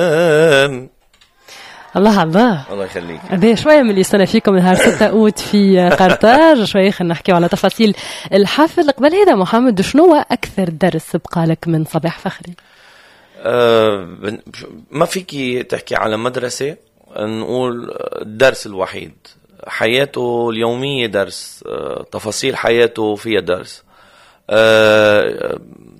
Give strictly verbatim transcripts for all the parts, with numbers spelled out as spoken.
الله الله الله يخليك. قد شوية من اللي استنى فيكم نهار ستة أوت في قرطاج. شوية خلينا نحكي على تفاصيل الحفل. قبل هذا محمد، شنو أكثر درس بقالك من صباح فخري؟ أه ما فيكي تحكي على مدرسة، نقول الدرس الوحيد. حياته اليومية درس، أه تفاصيل حياته فيها درس. أه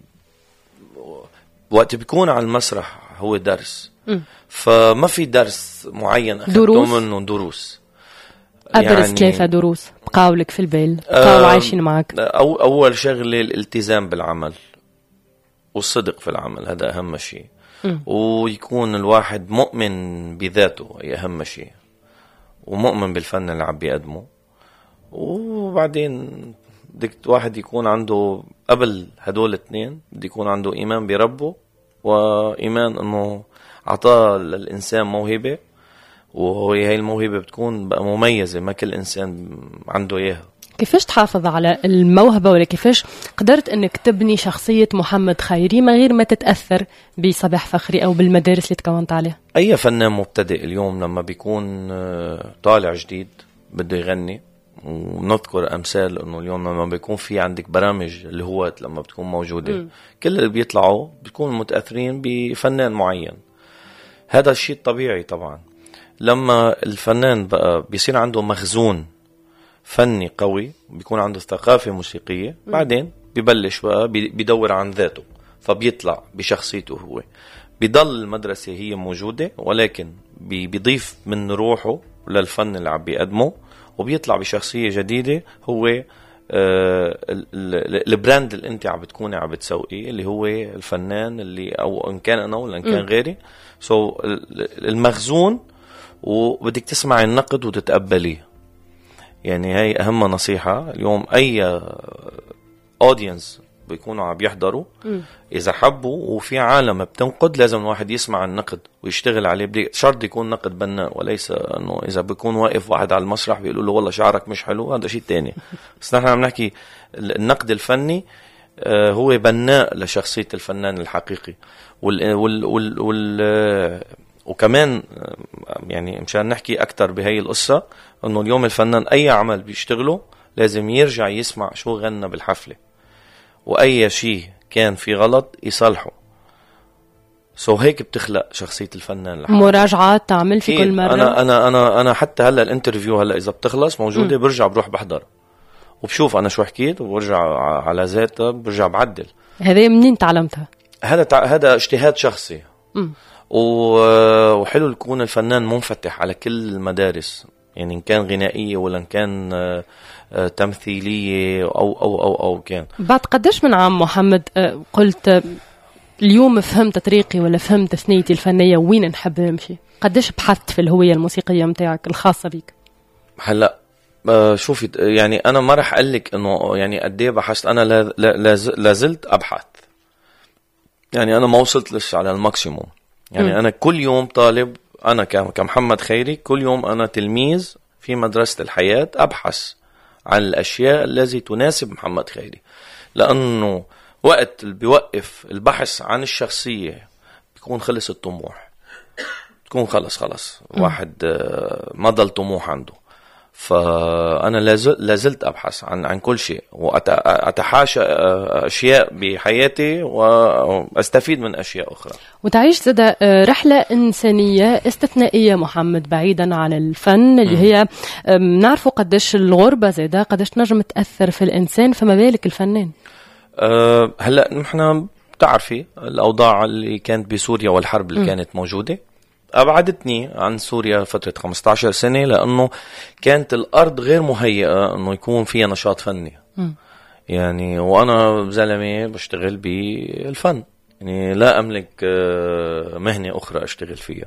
وقت بيكون على المسرح هو درس. م. فما في درس معين أخذته منه. دروس أبرز يعني ثلاثة دروس بقاولك في البال، بقاول عايشين معك. أو أول شغلة الالتزام بالعمل والصدق في العمل، هذا أهم شيء. ويكون الواحد مؤمن بذاته، هي أهم شيء، ومؤمن بالفن اللي عم بيقدمه. وبعدين بدك واحد يكون عنده قبل هدول الاثنين، بده يكون عنده إيمان بربه، وإيمان أنه عطاه للإنسان موهبة، وهي هاي الموهبة بتكون بقى مميزة، ما كل إنسان عنده إياها. كيفاش تحافظ على الموهبة، ولا كيفاش قدرت أنك تبني شخصية محمد خيري ما غير ما تتأثر بصباح فخري أو بالمدارس اللي تكونت عليها؟ أي فنان مبتدئ اليوم لما بيكون طالع جديد بده يغني، ونذكر أمثال أنه اليوم لما بيكون في عندك برامج اللي هو لما بتكون موجودة، م. كل اللي بيطلعوا بيكونوا متأثرين بفنان معين. هذا الشيء طبيعي طبعا. لما الفنان بقى بيصير عنده مخزون فني قوي، بيكون عنده ثقافة موسيقية، م. بعدين بيبلش بقى بيدور عن ذاته، فبيطلع بشخصيته هو. بيضل المدرسة هي موجودة، ولكن بيضيف من روحه للفن اللي عم بيقدمه، وبيطلع بشخصية جديدة. هو آه البراند اللي انت عم بتكوني عم بتسوقيه، اللي هو الفنان اللي، او ان كان انا ولا ان كان غيري. سو so المخزون، وبدك تسمعي النقد وتتقبليه. يعني هاي اهم نصيحة اليوم. اي اودينس بيكونوا عم يحضروا، اذا حبوا وفي عالم بتنقد، لازم الواحد يسمع النقد ويشتغل عليه. بدي شرط يكون نقد بناء، وليس انه اذا بيكون واقف واحد على المسرح بيقولوا له والله شعرك مش حلو، هذا شيء تاني. بس نحن عم نحكي النقد الفني هو بناء لشخصية الفنان الحقيقي. وال وال وال, وال وكمان يعني مشان نحكي اكتر بهي القصة، انه اليوم الفنان اي عمل بيشتغله لازم يرجع يسمع شو غنى بالحفلة، وأي شيء كان في غلط يصلحه. سو هيك بتخلق شخصية الفنان. مراجعات تعمل في كل مرة. أنا أنا أنا أنا حتى هلا الانترفيو هلا إذا بتخلص موجودة، م. برجع بروح بحضر وبشوف أنا شو حكيت، وبرجع على ذاتها برجع بعدل. هذا منين تعلمتها؟ هذا تع... هذا اجتهاد شخصي. م. وحلو يكون الفنان منفتح على كل المدارس، يعني إن كان غنائية ولا إن كان تمثيلية أو أو أو أو كان. بعد قديش من عام محمد قلت اليوم فهمت طريقي ولا فهمت ثنيتي الفنية وين نحب نمشي؟ قديش بحثت في الهوية الموسيقية متاعك الخاصة بيك؟ هلا شوفي، يعني أنا ما رح أقلك إنه يعني قديه بحثت. أنا لا لا زلت أبحث، يعني أنا ما وصلتلش على الماكسيموم. يعني م. أنا كل يوم طالب، أنا كمحمد خيري كل يوم أنا تلميذ في مدرسة الحياة، أبحث عن الأشياء التي تناسب محمد خيري. لأنه وقت اللي بيوقف البحث عن الشخصية بيكون خلص الطموح، بيكون خلص خلص واحد ما ضل طموح عنده. فأنا لازلت أبحث عن عن كل شيء، وأتحاشى أشياء بحياتي وأستفيد من أشياء أخرى، وتعيش زدا رحلة إنسانية استثنائية محمد، بعيدا عن الفن اللي م. هي نعرفوا قديش الغربة زدا قديش نجم تأثر في الإنسان، فما بالك الفنان. أه هلأ نحن بتعرفي الأوضاع اللي كانت بسوريا والحرب اللي م. كانت موجودة أبعدتني عن سوريا فترة خمسة عشر سنة، لأنه كانت الأرض غير مهيئة أنه يكون فيها نشاط فني. م. يعني وأنا زلمة بشتغل بالفن، يعني لا أملك مهنة أخرى أشتغل فيها.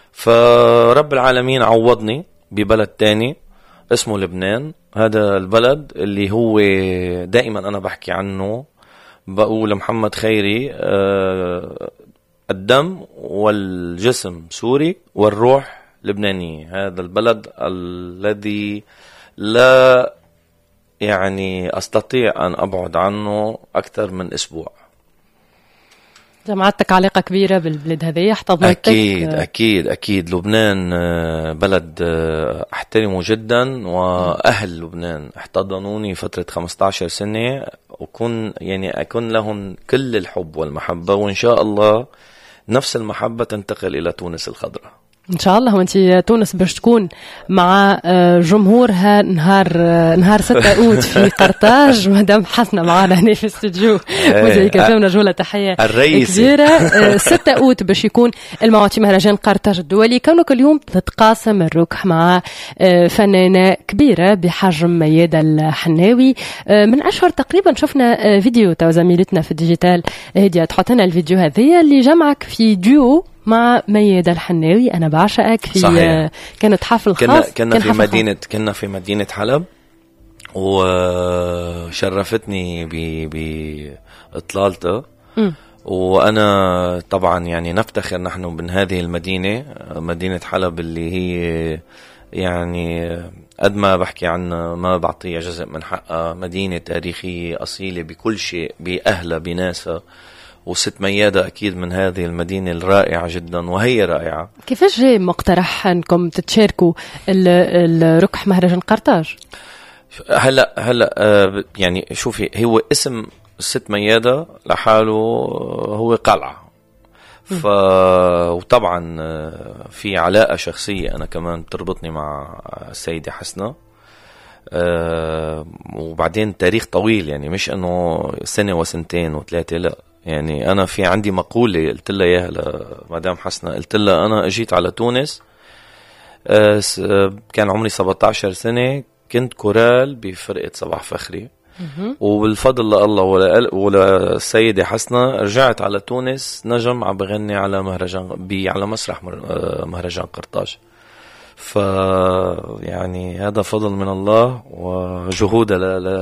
فرب العالمين عوضني ببلد تاني اسمه لبنان. هذا البلد اللي هو دائما أنا بحكي عنه، بقول محمد خيري الدم والجسم سوري والروح لبنانية. هذا البلد الذي لا يعني أستطيع أن أبعد عنه أكثر من أسبوع. جمعتك علاقة كبيرة بالبلد هذه، احتضنتك. أكيد أكيد أكيد. لبنان بلد أحترمه جدا، وأهل لبنان احتضنوني فترة خمسة عشر سنة، وكن يعني أكون لهم كل الحب والمحبة، وإن شاء الله نفس المحبة تنتقل إلى تونس الخضراء إن شاء الله. وانت تونس باش تكون مع جمهورها نهار نهار ستة أوت في قرطاج، مدام حسنة معنا هنا في الاستوديو مزيكا كافينا جولة تحية كبيرة. ستة أوت باش يكون الموعد في مهرجان قرطاج الدولي. كونك اليوم تتقاسم الركح مع فنانة كبيرة بحجم ميادة الحناوي، من أشهر تقريبا شفنا فيديو تو زميلتنا في الديجيتال هدية تحط لنا الفيديو هذه اللي جمعك في ديو مع ميادة الحناوي. أنا بعشقك في صحيح. كانت حفل خاص. كنا, كنا كان في مدينة خاص. كنا في مدينة حلب، وشرفتني بإطلالتها، وأنا طبعا يعني نفتخر نحن من هذه المدينة، مدينة حلب اللي هي يعني قد ما بحكي عنها ما بعطيها جزء من حقها. مدينة تاريخية أصيلة بكل شيء، بأهلها بناسها، وست ميادة أكيد من هذه المدينة الرائعة جدا، وهي رائعة. كيفاش جاي مقترح أنكم تتشاركوا الركح مهرجان قرطاج؟ هلا هلا آه يعني شوفي، هو اسم ست ميادة لحاله هو قلعة، ف وطبعا في علاقة شخصية أنا كمان بتربطني مع السيدة حسنة، آه وبعدين تاريخ طويل، يعني مش أنه سنة وسنتين وثلاثة، لا، يعني أنا في عندي مقولة قلت لها إياها لمدام حسنة، قلت لها أنا أجيت على تونس آه كان عمري سبعة عشر سنة، كنت كورال بفرقة صباح فخري، وبالفضل لله ولا السيدة حسنة رجعت على تونس نجم عم بغني على مهرجان بي على مسرح مهرجان قرطاج. ف يعني هذا فضل من الله وجهود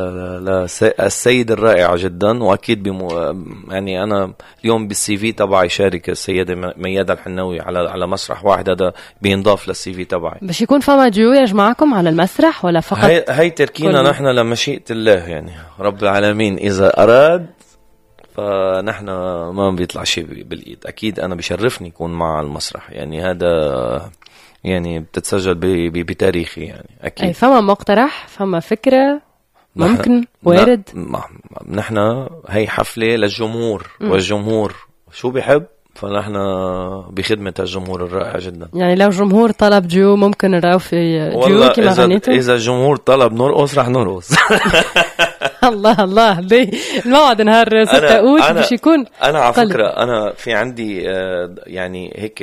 للسيد الرائعة جدا. واكيد بمو يعني انا اليوم بالسي في تبعي شارك السيدة ميادة الحناوي على على مسرح واحد، هذا بينضاف للسي في تبعي. باش يكون فما ديو يجمعكم على المسرح ولا فقط؟ هي, هي تركينا نحن لمشيئة الله، يعني رب العالمين اذا اراد فنحن ما بيطلع شيء بالايد. اكيد انا بشرفني يكون مع المسرح، يعني هذا يعني بتتسجل بتاريخي يعني أكيد. أي فما مقترح، فما فكرة ممكن وارد. نحن هي حفلة للجمهور، م. والجمهور شو بيحب، فنحن بخدمة الجمهور الرائع جدا. يعني لو جمهور طلب جو ممكن نراو في جو كما غنيتوا. إذا الجمهور طلب نرقص رح نرقص. الله الله ليه الموعد نهار ستة أوت باش يكون. أنا على فكرة أنا في عندي يعني هيك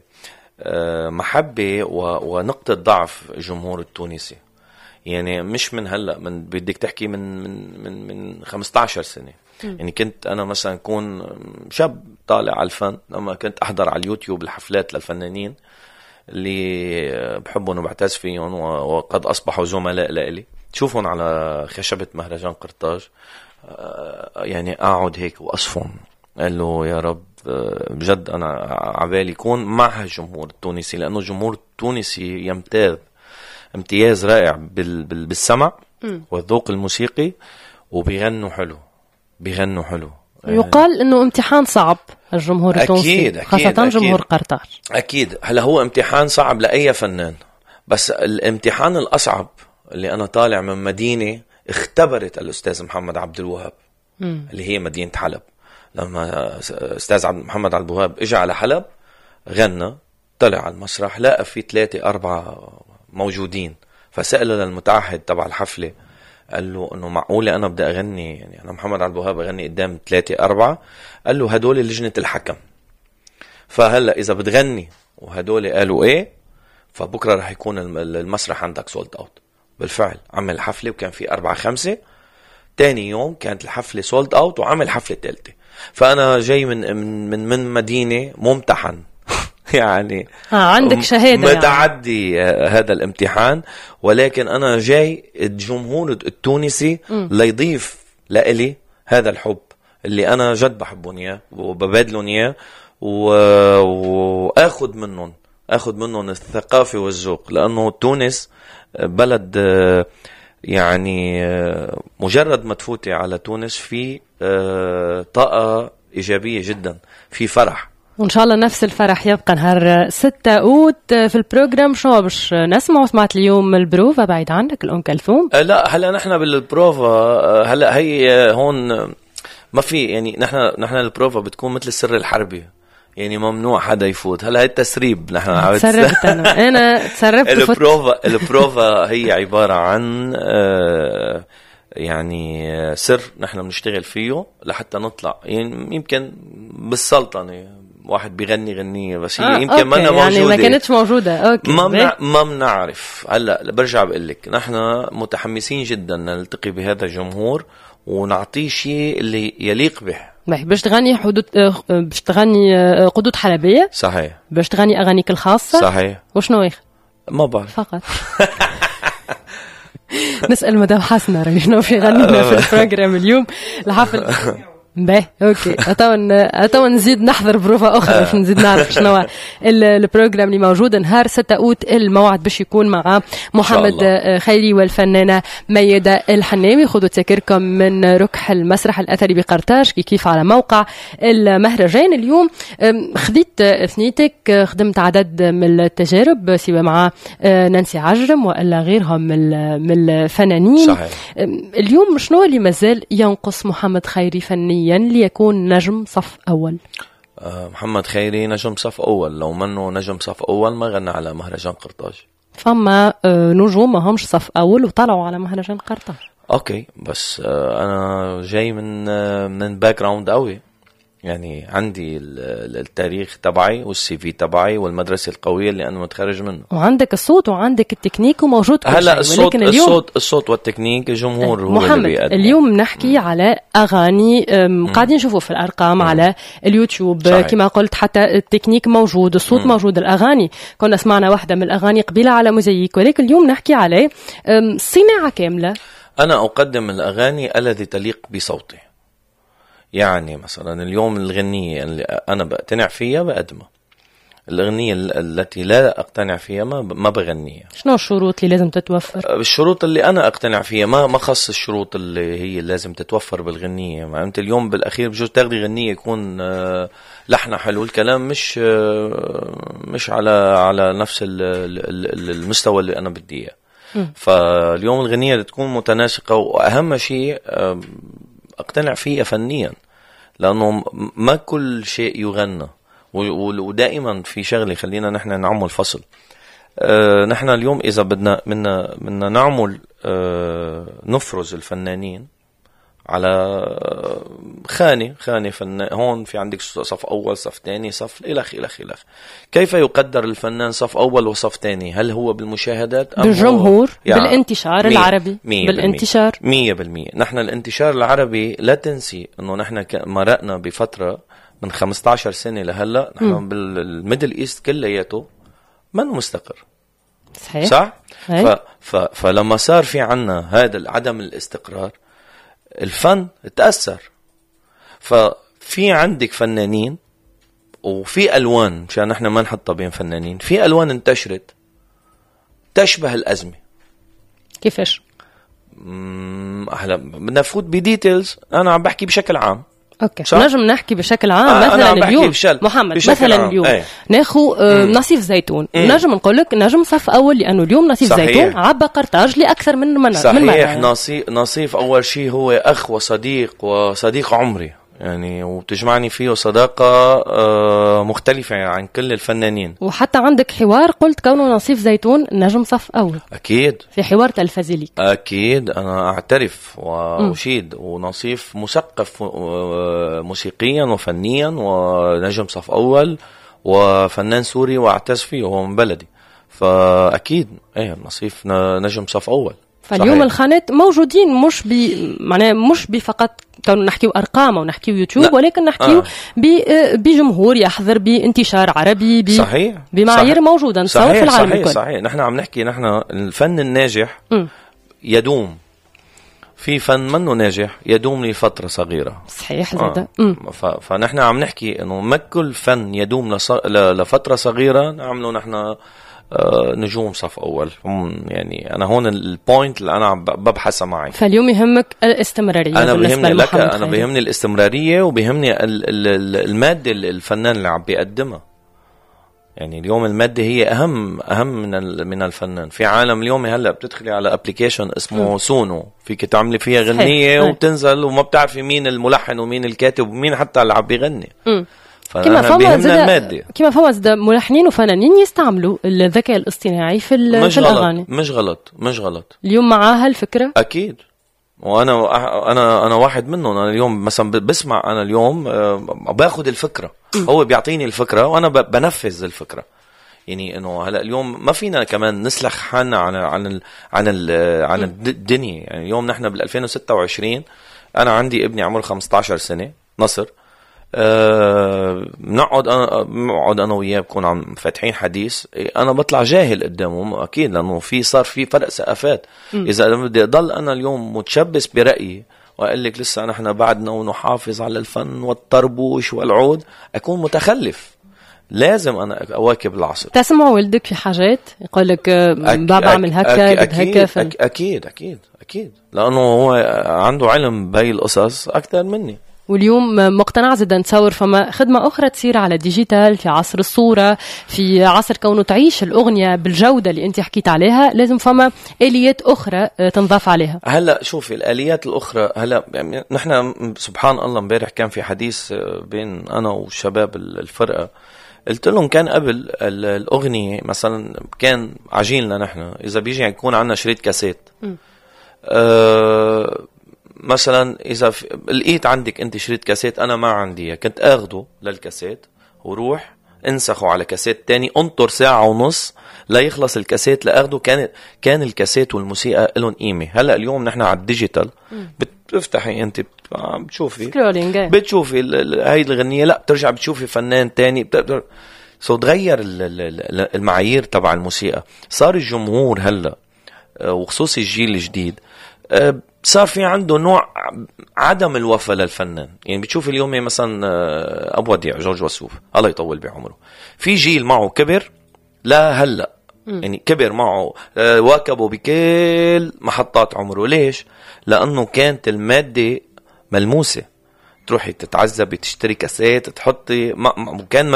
محبة ونقطة ضعف الجمهور التونسي، يعني مش من هلا، من بدك تحكي من من من من خمسة عشر سنة. م. يعني كنت أنا مثلا كون شاب طالع على الفن، لما كنت أحضر على اليوتيوب الحفلات للفنانين اللي بحبهم وبعتز فيهم وقد أصبحوا زملاء لإلي، تشوفهم على خشبة مهرجان قرطاج، يعني أقعد هيك وأصفهم، قال له يا رب بجد أنا عبالي يكون مع الجمهور التونسي، لأنه الجمهور التونسي يمتاز امتياز رائع بال بال بالسمع م. والذوق الموسيقي، وبيغنوا حلو بيغنوا حلو. يقال إنه امتحان صعب الجمهور التونسي، أكيد أكيد خاصة أكيد جمهور قرطاج. أكيد هلا هو امتحان صعب لأي فنان، بس الامتحان الأصعب اللي أنا طالع من مدينة اختبرت الأستاذ محمد عبد الوهاب م. اللي هي مدينة حلب. لما أستاذ محمد عبد الوهاب إجا على حلب غنى، طلع على المسرح لقى في ثلاثة أربعة موجودين، فسأل للمتعهد تبع الحفلة قال له إنه معقولة أنا بدي أغني، يعني أنا محمد عبد الوهاب أغني قدام ثلاثة أربعة؟ قال له هدول لجنة الحكم، فهلا إذا بتغني وهدول قالوا إيه فبكرة رح يكون المسرح عندك سولد أوت. بالفعل عمل حفلة وكان في أربعة خمسة، تاني يوم كانت الحفلة سولد أوت وعمل حفلة تالتة. فأنا جاي من من من مدينة ممتحن يعني ها عندك شهادة متعدي يعني. هذا الامتحان، ولكن أنا جاي الجمهور التونسي م. ليضيف لإلي هذا الحب اللي أنا جد بحبهم إياه وببادلهم إياه، وآخذ منهم أخذ منهم الثقافة والذوق، لأنه تونس بلد يعني مجرد ما تفوتي على تونس في طاقة إيجابية جدا، في فرح، وإن شاء الله نفس الفرح يبقى نهار ستة أوت في البروجرام. شو باش نسمعوا؟ سمعت اليوم البروفا بعيد عنك الأم كلثوم؟ أه لا هلا نحن بالبروفا هلا هي هون ما في يعني نحن نحن البروفا بتكون مثل السر الحربي، يعني ممنوع حدا يفوت. هلا هي التسريب نحن عم تسربت انا انا تسربت. البروفا البروفا هي عبارة عن آه يعني سر نحن بنشتغل فيه لحتى نطلع. يعني يمكن بالسلطنة واحد بيغني غنية بس هي آه يمكن ما أنا موجودة، يعني ما كانتش موجودة. أوكي. ما منع ما بنعرف. هلا برجع بقول لك نحن متحمسين جدا نلتقي بهذا الجمهور ونعطيه شيء اللي يليق به. باش تغني حدود، باش تغني قدود حلبية. صحيح. باش تغني أغانيك الخاصة. صحيح. وشنو يخ؟ ما بعرف فقط. نسأل مدام حسنة راني شنو في غنينا في البروجرام اليوم الحفل. باهي اوكي. اتوا اتوا نزيد نحضر بروفا اخرى باش نزيد نعرف شنو البروجرام اللي موجود نهار ستة اوت. الموعد باش يكون مع محمد خيري والفنانه ميدة الحناوي. خذوا تذاكركم من ركح المسرح الاثري بقرطاج كي كيف على موقع المهرجان. اليوم خديت ثنيتك، خدمت عدد من التجارب سواء مع نانسي عجرم والا غيرهم من الفنانين. صحيح. اليوم شنو اللي مازال ينقص محمد خيري فنيا ليكون نجم صف أول؟ أه محمد خيري نجم صف أول، لو منه نجم صف أول ما غنى على مهرجان قرطاج. فما أه نجوم ما همش صف أول وطلعوا على مهرجان قرطاج. أوكي بس أه أنا جاي من أه من باك جراوند قوي، يعني عندي التاريخ تبعي والسي في تبعي والمدرسة القوية اللي أنا متخرج منه، وعندك الصوت وعندك التكنيك وموجود كل هلا شيء. الصوت الصوت الصوت والتكنيك الجمهور هو محمد اللي بيقدم. اليوم نحكي على أغاني قاعدين نشوفوا في الأرقام مم. على اليوتيوب كما قلت، حتى التكنيك موجود، الصوت مم. موجود. الأغاني كنا سمعنا واحدة من الأغاني قبيلة على موزايك، ولكن اليوم نحكي على صناعة كاملة. أنا أقدم الأغاني الذي تليق بصوتي. يعني مثلا اليوم الغنية اللي أنا بقتنع فيها بقدمها، الأغنية التي لا أقتنع فيها ما ما بغنيها. شنو الشروط اللي لازم تتوفر؟ الشروط اللي أنا أقتنع فيها ما ما خص الشروط اللي هي لازم تتوفر بالغنية. ما أنت اليوم بالأخير بجوز تاخدي غنية يكون لحنها حلو، الكلام مش مش على على نفس المستوى اللي أنا بدي إياه. فاليوم الغنية تكون متناسقة، وأهم شيء أقتنع فيه فنيا، لأنه ما كل شيء يغنى. ودائما في شغلة خلينا نحن نعمل فصل. أه نحن اليوم إذا بدنا منا منا نعمل أه نفرز الفنانين على خانة خانة فنان. هون في عندك صف أول، صف تاني، صف إلخ إلخ إلخ. كيف يقدر الفنان صف أول وصف تاني؟ هل هو بالمشاهدات أم بالجمهور؟ يعني بالانتشار مية العربي؟ مية بالانتشار مية بالمية. نحن الانتشار العربي لا تنسي أنه نحن مرقنا بفترة من خمسة عشر سنة لهلا نحن بالميدل إيست كلياته ما مستقر. صحيح. صح؟ ف ف فلما صار في عنا هذا عدم الاستقرار الفن تأثر. ففي عندك فنانين وفي ألوان، مشان نحن ما نحطها بين فنانين، في ألوان انتشرت تشبه الأزمة. كيفش؟ هلا بدنا نفوت بديتيلز، أنا عم بحكي بشكل عام. اوكي صح؟ نجم نحكي بشكل عام. آه مثلا اليوم محمد مثلا عام. اليوم ايه. ناخو آه نصيف زيتون، مم. نجم نقول لك نجم صف اول، لانه اليوم نصيف صحيح. زيتون عبى قرطاج لاكثر من من صحيح. من نصيف نصيف اول شيء هو اخ وصديق وصديق عمري، يعني وبتجمعني فيه صداقة آه مختلفة عن كل الفنانين. وحتى عندك حوار قلت كونه نصيف زيتون نجم صف أول. أكيد في حوار تلفزي لي. أكيد أنا أعترف وأشيد. ونصيف مثقف موسيقيا وفنيا ونجم صف أول وفنان سوري وأعتز فيه وهو من بلدي، فأكيد إيه نصيف نجم صف أول. فاليوم صحيح. الخانات موجودين مش ب معناه مش بفقط كانوا نحكيو ارقام ونحكيو يوتيوب لا. ولكن نحكيو آه. بجمهور يحضر بانتشار عربي ب... صحيح. بمعايير صحيح. موجوده نصور في العالم صحيح. الكل. صحيح. نحن عم نحكي نحن الفن الناجح م. يدوم. في فن منه ناجح يدوم لفتره صغيره. صحيح زاد. آه. ف... فنحن عم نحكي انه ما كل فن يدوم لص... ل... لفتره صغيره نعمله نحن آه نجوم صف اول. يعني انا هون البوينت اللي انا ببحثها معي. فاليوم يهمك الاستمراريه. انا بيهمني لك انا خيري. بيهمني الاستمراريه وبيهمني الماده اللي الفنان اللي عم بيقدمها. يعني اليوم المادة هي أهم أهم من من الفنان. في عالم اليوم هلا بتدخلي على أبليكيشن اسمه م. سونو، فيك تعملي فيها غنية وبتنزل وما بتعرفي مين الملحن ومين الكاتب ومين حتى اللي عم بيغني. كما بيهمنا كما فوز ملحنين وفنانين يستعملوا الذكاء الاصطناعي في, مش في الأغاني. مش غلط مش غلط اليوم مع هالفكرة أكيد. وانا انا انا واحد منهم. انا اليوم مثلا بسمع، انا اليوم باخذ الفكره، هو بيعطيني الفكره وانا بنفذ الفكره. يعني انه هلا اليوم ما فينا كمان نسلخ حالنا عن عن ال عن ال عن الدنيا. يعني اليوم نحن بال ألفين وستة وعشرين، انا عندي ابني عمره خمسة عشر سنه نصر. أه بنقعد انا بنقعد انا وياه بكون عم فاتحين حديث، انا بطلع جاهل قدامه اكيد، لانه في صار في فرق ثقافات. اذا بدي اضل انا اليوم متشبث برايي واقول لك لسه نحن بعدنا ونحافظ على الفن والطربوش والعود، اكون متخلف. لازم انا اواكب العصر. تسمع والدك في حاجات يقول لك بابا عمل هكا بد هكا فن... اكيد اكيد اكيد لانه هو عنده علم بهي القصص اكثر مني. واليوم مقتنع زدا نتصور فما خدمة أخرى تصير على ديجيتال في عصر الصورة، في عصر كونه تعيش الأغنية بالجودة اللي أنت حكيت عليها، لازم فما آليات أخرى تنضاف عليها. هلا شوفي الآليات الأخرى. هلا يعني نحن سبحان الله امبارح كان في حديث بين أنا وشباب الفرقة، قلت لهم كان قبل الأغنية مثلا كان عجيلنا نحن إذا بيجي يكون عنا شريط كاسيت، أه مثلا إذا لقيت عندك أنت شريط كاسيت أنا ما عندي، كنت أخده للكاسيت وروح انسخه على كاسيت تاني، انطر ساعة ونص لا يخلص الكاسيت لأخده. كان كان الكاسيت والموسيقى لهم قيمة. هلأ اليوم نحن على الديجيتال بتفتحي أنت بتشوفي بتشوفي هاي الغنية، لا بترجع بتشوفي فنان تاني بتقدر سو تغير المعايير تبع الموسيقى. صار الجمهور هلأ وخصوصي الجيل الجديد صار في عنده نوع عدم الوفاء للفنان. يعني بتشوف اليوم مثلا أبو وديع جورج وسوف الله يطول بعمره، في جيل معه كبر لا هلأ يعني كبر معه واكبه بكل محطات عمره. ليش؟ لأنه كانت المادة ملموسة، تروحي تتعذبي تشتري كاسيت تحطي ما كان